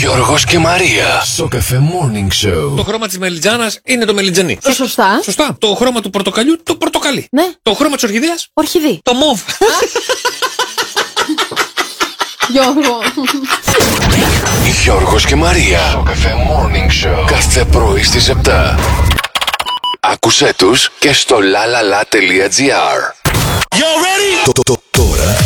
Γιώργος και Μαρία. Στο Cafe Morning Show. Το χρώμα της μελιτζάνας είναι το μελιτζανί. Σωστά. Σωστά. Το χρώμα του πορτοκαλιού, το πορτοκαλί. Ναι. Το χρώμα της ορχιδέας, Ορχιδή. το μοβ. Γιώργο. Γιώργος και Μαρία. Στο Cafe Morning Show. Κάθε πρωί στις 7. Άκουσέ τους και στο lalala.gr. Y'all ready? Τώρα